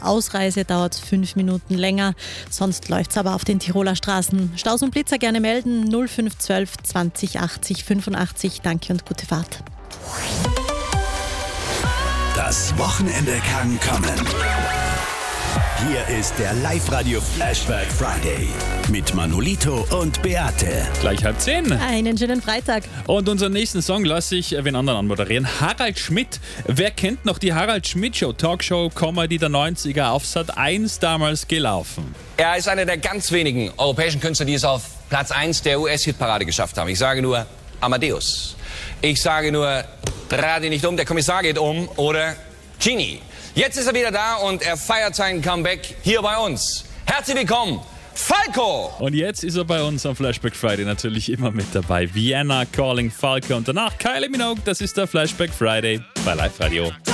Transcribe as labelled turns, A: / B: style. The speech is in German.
A: Ausreise dauert 5 Minuten länger. Sonst läuft es aber auf den Tiroler Straßen. Staus und Blitzer gerne melden. 0512 20 80 85. Danke und gute Fahrt.
B: Das Wochenende kann kommen. Hier ist der Live-Radio-Flashback Friday mit Manolito und Beate.
C: Gleich 9:30.
A: Einen schönen Freitag.
C: Und unseren nächsten Song lasse ich wen anderen anmoderieren. Harald Schmidt. Wer kennt noch die Harald Schmidt Show? Talkshow, Comedy der 90er auf Sat.1 damals gelaufen.
D: Er ist einer der ganz wenigen europäischen Künstler, die es auf Platz 1 der US-Hitparade geschafft haben. Ich sage nur Amadeus. Ich sage nur, dreh dich nicht um, der Kommissar geht um oder Genie. Jetzt ist er wieder da und er feiert seinen Comeback hier bei uns. Herzlich willkommen, Falco!
C: Und jetzt ist er bei uns am Flashback Friday natürlich immer mit dabei. Vienna Calling Falco und danach Kylie Minogue. Das ist der Flashback Friday bei Live Radio.